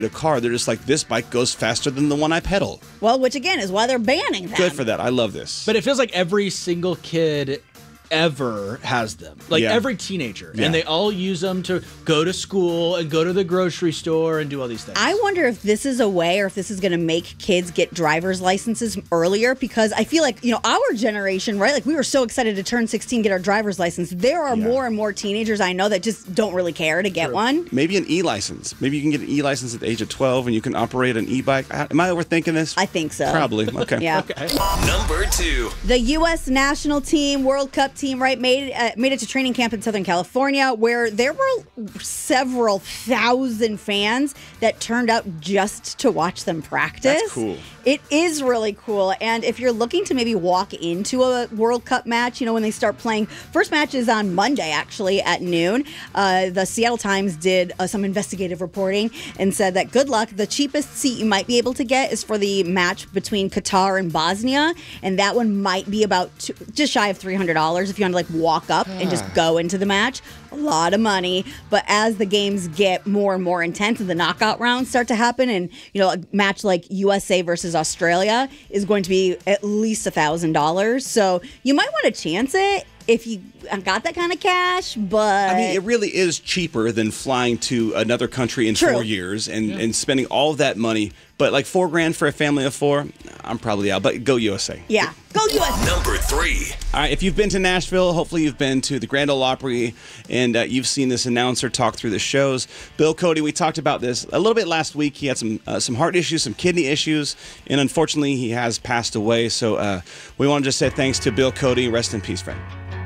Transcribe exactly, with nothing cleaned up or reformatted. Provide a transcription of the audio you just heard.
a car, they're just like, this bike goes faster than the one I pedal. Well, which again is why they're banning them. Good for that. I love this. But it feels like every single kid ever has them. Like Yeah. every teenager. Yeah. And they all use them to go to school and go to the grocery store and do all these things. I wonder if this is a way or if this is going to make kids get driver's licenses earlier, because I feel like, you know, our generation, right? Like we were so excited to turn sixteen, get our driver's license. There are Yeah. more and more teenagers I know that just don't really care to get True. one. Maybe an e-license. Maybe you can get an e-license at the age of twelve and you can operate an e-bike. I- Am I overthinking this? I think so. Probably. Okay. Yeah. Okay. Number two. The U S national team, World Cup team, right, made uh, made it to training camp in Southern California, where there were several thousand fans that turned out just to watch them practice. That's cool. It is really cool. And if you're looking to maybe walk into a World Cup match, you know, when they start playing, first match is on Monday, actually, at noon. Uh, the Seattle Times did uh, some investigative reporting and said that good luck. The cheapest seat you might be able to get is for the match between Qatar and Bosnia. And that one might be about two, just shy of three hundred dollars if you want to like walk up and just go into the match. A lot of money. But as the games get more and more intense and the knockout rounds start to happen, and, you know, a match like U S A versus Australia is going to be at least a thousand dollars. So you might want to chance it if you got that kind of cash, but I mean, it really is cheaper than flying to another country in True. four years and, and spending all of that money. But like four grand for a family of four, I'm probably out. But go U S A. yeah, go U S A. Number three. All right, if you've been to Nashville, hopefully you've been to the Grand Ole Opry, and uh, you've seen this announcer talk through the shows. Bill Cody, we talked about this a little bit last week. He had some uh, some heart issues, some kidney issues, and unfortunately he has passed away. So uh, we want to just say thanks to Bill Cody. Rest in peace, friend.